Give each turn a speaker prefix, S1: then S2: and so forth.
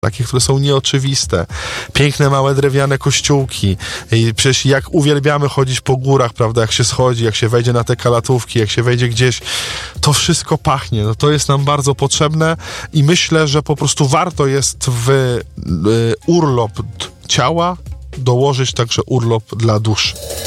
S1: takie, które są nieoczywiste. Piękne, małe, drewniane kościółki. I przecież jak uwielbiamy chodzić po górach, prawda, jak się schodzi, jak się wejdzie na te kalatówki, jak się wejdzie gdzieś, to wszystko pachnie. No, to jest nam bardzo potrzebne i myślę, że po prostu warto jest w urlop ciała dołożyć także urlop dla duszy.